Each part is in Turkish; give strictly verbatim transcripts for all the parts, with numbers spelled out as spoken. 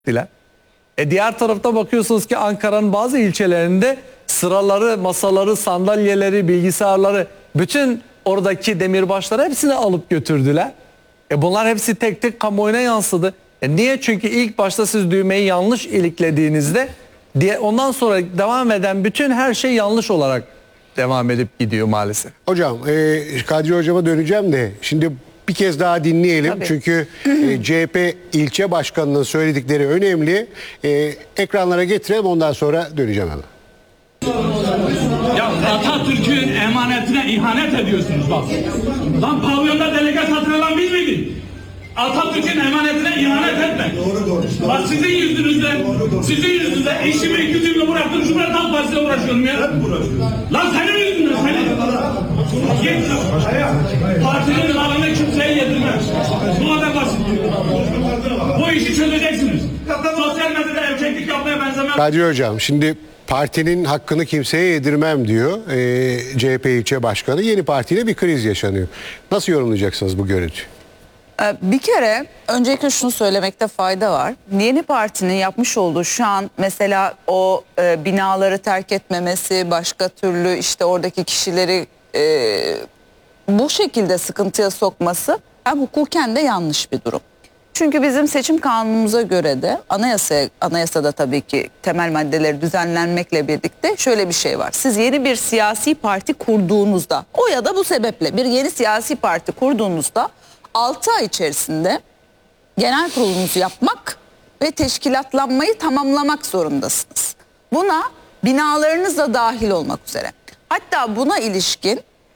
E diğer tarafta bakıyorsunuz ki Ankara'nın bazı ilçelerinde sıraları, masaları, sandalyeleri, bilgisayarları, bütün oradaki demirbaşları hepsini alıp götürdüler. E bunlar hepsi tek tek kamuoyuna yansıdı. E niye? Çünkü ilk başta siz düğmeyi yanlış iliklediğinizde diye ondan sonra devam eden bütün her şey yanlış olarak devam edip gidiyor maalesef. Hocam, e, Kadri Hocama döneceğim de şimdi bir kez daha dinleyelim. Tabii. Çünkü e, C H P ilçe başkanının söyledikleri önemli. E, ekranlara getirelim, ondan sonra döneceğim hemen. Ya Atatürk'ün emanetine ihanet ediyorsunuz bak. Lan pavyonda delege satın alan biz miydik? Atatürk'ün emanetine ihanet etme. Doğru doğru. Bak sizin yüzünüzden, doğru, doğru. sizin yüzünüzden eşimi gücümle bıraktım, Cumhuriyet Halk Partisi'ne uğraşıyorum ya. Ben uğraşıyorum. Lan senin yüzünden, senin. Git. Partinin malını kimseye yedirmez. Bu kadar basit. Bu işi çözeceksiniz. Sosyal medyada erkeklik yapmaya benzemez. Kadri Hocam, şimdi partinin hakkını kimseye yedirmem diyor e, C H P ilçe başkanı. Yeni partiyle bir kriz yaşanıyor. Nasıl yorumlayacaksınız bu görüntüyü? Bir kere öncelikle şunu söylemekte fayda var. Yeni Parti'nin yapmış olduğu şu an mesela o e, binaları terk etmemesi, başka türlü işte oradaki kişileri e, bu şekilde sıkıntıya sokması hem hukuken de yanlış bir durum. Çünkü bizim seçim kanunumuza göre de anayasaya, anayasada tabii ki temel maddeleri düzenlenmekle birlikte şöyle bir şey var. Siz yeni bir siyasi parti kurduğunuzda, o ya da bu sebeple bir yeni siyasi parti kurduğunuzda altı ay içerisinde genel kurulunuzu yapmak ve teşkilatlanmayı tamamlamak zorundasınız. Buna binalarınız da dahil olmak üzere. Hatta buna ilişkin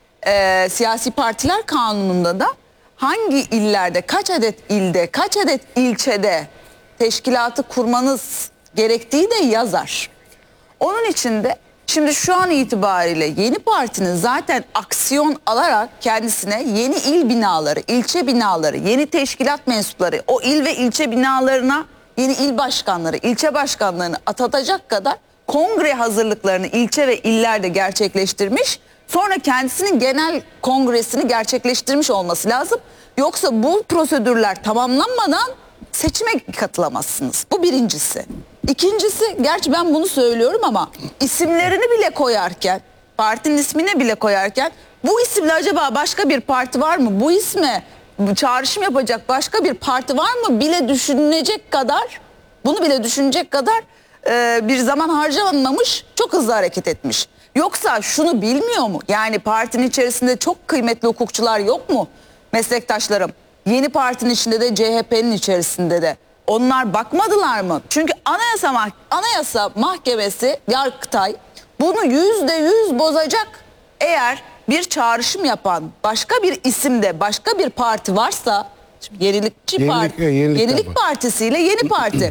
e, siyasi partiler kanununda da hangi illerde, kaç adet ilde, kaç adet ilçede teşkilatı kurmanız gerektiği de yazar. Onun için de şimdi şu an itibariyle yeni partinin zaten aksiyon alarak kendisine yeni il binaları, ilçe binaları, yeni teşkilat mensupları, o il ve ilçe binalarına yeni il başkanları, ilçe başkanlarını atatacak kadar kongre hazırlıklarını ilçe ve illerde gerçekleştirmiş. Sonra kendisinin genel kongresini gerçekleştirmiş olması lazım. Yoksa bu prosedürler tamamlanmadan seçime katılamazsınız. Bu birincisi. İkincisi, gerçi ben bunu söylüyorum ama isimlerini bile koyarken, partinin ismini bile koyarken bu isimle acaba başka bir parti var mı? Bu isme çağrışım yapacak başka bir parti var mı? Bile düşünecek kadar, bunu bile düşünecek kadar e, bir zaman harcamamış, çok hızlı hareket etmiş. Yoksa şunu bilmiyor mu? Yani partinin içerisinde çok kıymetli hukukçular yok mu? Meslektaşlarım. Yeni partinin içinde de C H P'nin içerisinde de. Onlar bakmadılar mı? Çünkü anayasa, mah anayasa mahkemesi, Yargıtay bunu yüzde yüz bozacak. Eğer bir çağrışım yapan başka bir isimde başka bir parti varsa, yenilikçi Yenilik, parti, e, yenilik yenilik partisiyle yeni parti.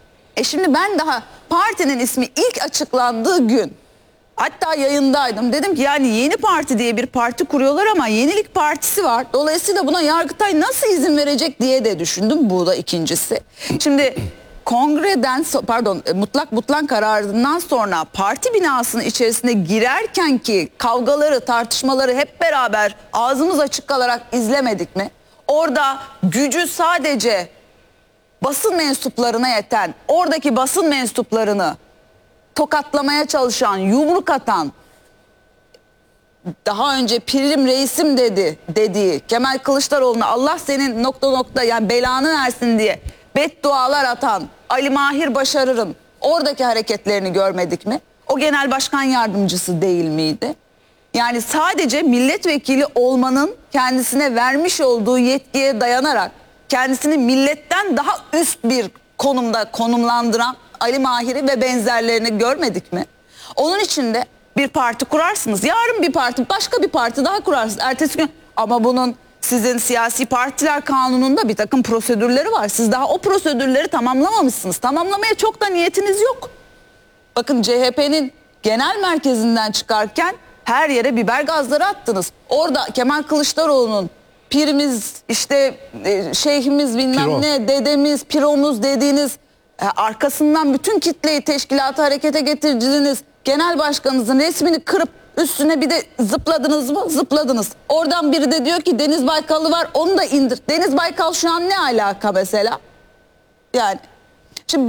E şimdi ben daha partinin ismi ilk açıklandığı gün, hatta yayındaydım. Dedim ki yani Yeni Parti diye bir parti kuruyorlar ama Yenilik Partisi var. Dolayısıyla buna Yargıtay nasıl izin verecek diye de düşündüm. Bu da ikincisi. Şimdi kongreden pardon mutlak butlan kararından sonra parti binasının içerisine girerken ki kavgaları, tartışmaları hep beraber ağzımız açık kalarak izlemedik mi? Orada gücü sadece basın mensuplarına yeten, oradaki basın mensuplarını tokatlamaya çalışan, yumruk atan, daha önce Pirim Reisim dedi dediği Kemal Kılıçdaroğlu'na Allah senin nokta nokta yani belanı versin diye beddualar atan Ali Mahir Başarır'ın oradaki hareketlerini görmedik mi? O genel başkan yardımcısı değil miydi? Yani sadece milletvekili olmanın kendisine vermiş olduğu yetkiye dayanarak kendisini milletten daha üst bir konumda konumlandıran Ali Mahir'i ve benzerlerini görmedik mi? Onun için de bir parti kurarsınız. Yarın bir parti, başka bir parti daha kurarsınız. Ertesi gün ama bunun sizin siyasi partiler kanununda bir takım prosedürleri var. Siz daha o prosedürleri tamamlamamışsınız. Tamamlamaya çok da niyetiniz yok. Bakın C H P'nin genel merkezinden çıkarken her yere biber gazları attınız. Orada Kemal Kılıçdaroğlu'nun pirimiz, işte e, şeyhimiz bilmem Piro. ne, dedemiz, piromuz dediğiniz e, arkasından bütün kitleyi, teşkilatı harekete getirdiniz. Genel başkanınızın resmini kırıp üstüne bir de zıpladınız mı? Zıpladınız. Oradan biri de diyor ki Deniz Baykal'ı var, onu da indir. Deniz Baykal şu an ne alaka mesela? Yani